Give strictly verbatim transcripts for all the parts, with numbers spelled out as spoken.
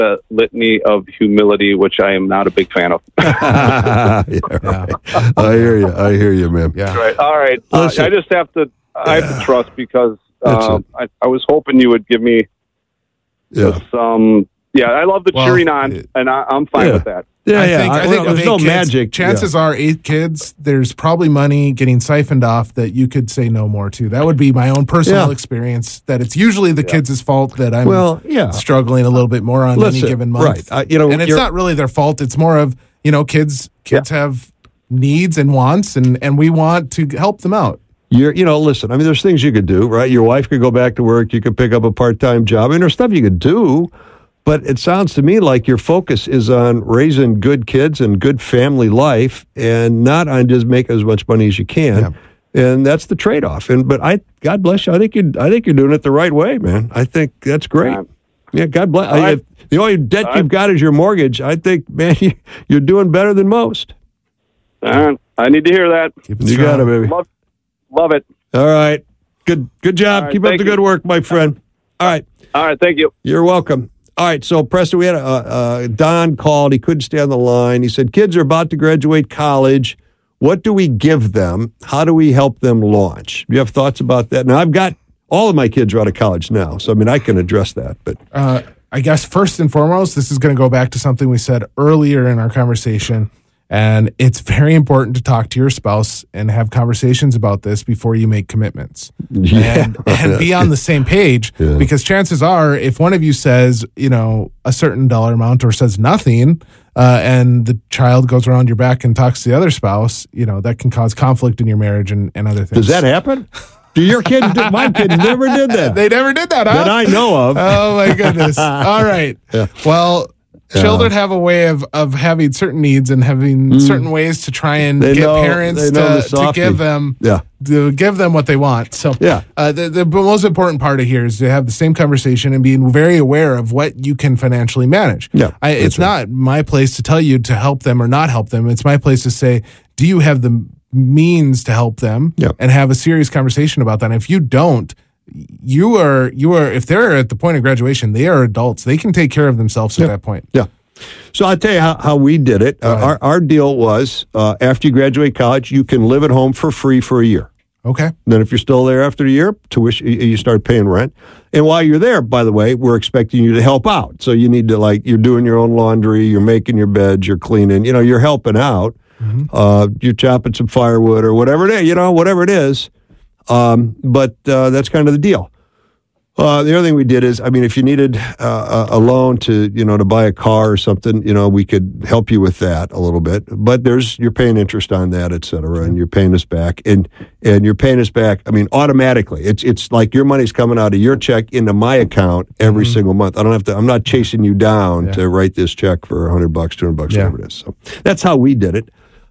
a litany of humility, which I am not a big fan of. yeah, right. I hear you. I hear you, man. Yeah. Right. All right. Uh, I just have to. I have to trust because uh, I, I was hoping you would give me yeah. some. Yeah, I love the well, cheering on, and I, I'm fine yeah. with that. Yeah, I yeah. think, I, I think well, there's no kids, magic. Chances yeah. are, eight kids, there's probably money getting siphoned off that you could say no more to. That would be my own personal yeah. experience, that it's usually the yeah. kids' fault that I'm well, yeah. struggling a little bit more on Listen, any given month. Right. Uh, you know, and it's not really their fault. It's more of, you know, kids kids yeah. have needs and wants, and, and we want to help them out. You're, you know, listen, I mean, there's things you could do, right? Your wife could go back to work. You could pick up a part-time job. I mean, there's stuff you could do. But it sounds to me like your focus is on raising good kids and good family life, and not on just making as much money as you can. Yeah. And that's the trade-off. And but I, God bless you. I think you, I think you're doing it the right way, man. I think that's great. Uh, yeah, God bless. I, the only debt I, you've got is your mortgage. I think, man, you, you're doing better than most. Uh, I need to hear that. Keep it you got it, baby. Love, love it. All right. Good, good job. Right, Keep up the you. good work, my friend. All right. All right. Thank you. You're welcome. All right, so Preston, we had a, uh, Don called. He couldn't stay on the line. He said, kids are about to graduate college. What do we give them? How do we help them launch? Do you have thoughts about that? Now, I've got all of my kids are out of college now, so I mean, I can address that. But uh, I guess first and foremost, this is going to go back to something we said earlier in our conversation. And it's very important to talk to your spouse and have conversations about this before you make commitments. Yeah. And, and be on the same page, yeah. because chances are, if one of you says, you know, a certain dollar amount or says nothing, uh, and the child goes around your back and talks to the other spouse, you know, that can cause conflict in your marriage and, and other things. Does that happen? Do your kids do? My kids never did that. They never did that, huh? That I know of. Oh, my goodness. All right. Yeah. Well... Yeah. Children have a way of, of having certain needs and having mm. certain ways to try and they get know, parents to, the to give them yeah. to give them what they want. So yeah. uh, the, the most important part of here is to have the same conversation and being very aware of what you can financially manage. Yeah, I, it's right. not my place to tell you to help them or not help them. It's my place to say, do you have the means to help them yeah. and have a serious conversation about that? And if you don't, You are, you are. If they're at the point of graduation, they are adults. They can take care of themselves yeah. at that point. Yeah. So I'll tell you how, how we did it. Uh, our our deal was uh, after you graduate college, you can live at home for free for a year. Okay. And then if you're still there after a year, tuition, you start paying rent. And while you're there, by the way, we're expecting you to help out. So you need to, like, you're doing your own laundry, you're making your beds, you're cleaning. You know, you're helping out. Mm-hmm. Uh, you're chopping some firewood or whatever it is. You know, whatever it is. Um, but uh, that's kind of the deal. Uh, the other thing we did is, I mean, if you needed uh, a loan to, you know, to buy a car or something, you know, we could help you with that a little bit. But there's, you're paying interest on that, et cetera, and you're paying us back, and and you're paying us back. I mean, automatically. It's it's like your money's coming out of your check into my account every mm-hmm. single month. I don't have to. I'm not chasing you down yeah. to write this check for a hundred bucks, two hundred bucks, yeah. whatever it is. So that's how we did it,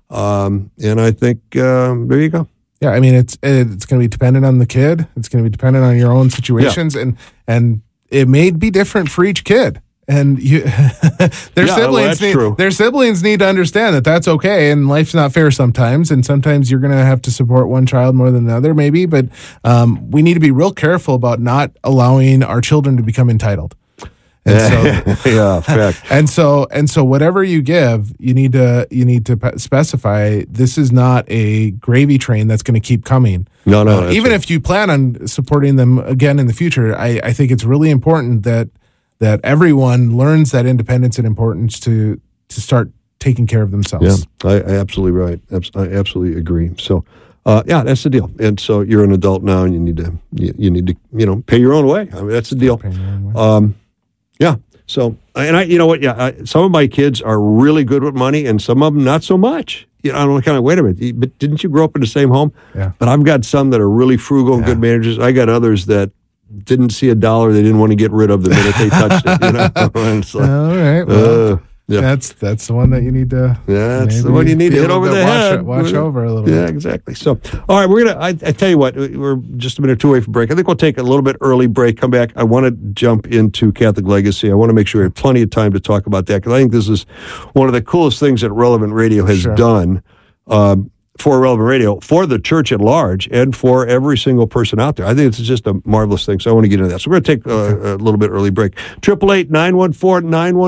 um, and I think um, there you go. Yeah, I mean, it's it's going to be dependent on the kid. It's going to be dependent on your own situations, yeah. and and it may be different for each kid. And you, their yeah, siblings well, need true. their siblings need to understand that that's okay, and life's not fair sometimes. And sometimes you're going to have to support one child more than the other, maybe. But um, we need to be real careful about not allowing our children to become entitled. And so, yeah, fact. And so, and so, whatever you give, you need to you need to specify. This is not a gravy train that's going to keep coming. No, no. Uh, even right. if you plan on supporting them again in the future, I, I think it's really important that that everyone learns that independence and importance to to start taking care of themselves. Yeah, I, I absolutely right. I absolutely agree. So. Uh, yeah, that's the deal. And so you're an adult now, and you need to you, you need to you know pay your own way. I mean, that's the deal. Um, Yeah. So, and I, you know what? Yeah, I, some of my kids are really good with money, and some of them not so much. You know, I don't kind of wait a minute. But didn't you grow up in the same home? Yeah. But I've got some that are really frugal and yeah. good managers. I got others that didn't see a dollar they didn't want to get rid of the minute they touched it. You know. And it's like, all right. Well, uh, yeah. That's that's the one that you need to. Yeah, that's the one you need to hit over the watch head. It, watch over a little yeah, bit. exactly. So, all right, we're gonna. I, I tell you what, we're just a minute or two away from break. I think we'll take a little bit early break. Come back. I want to jump into Catholic Legacy. I want to make sure we have plenty of time to talk about that because I think this is one of the coolest things that Relevant Radio has sure. done. Um, for Relevant Radio, for the church at large, and for every single person out there. I think it's just a marvelous thing. So I want to get into that. So we're going to take a, a little bit early break. Triple eight nine one four nine one.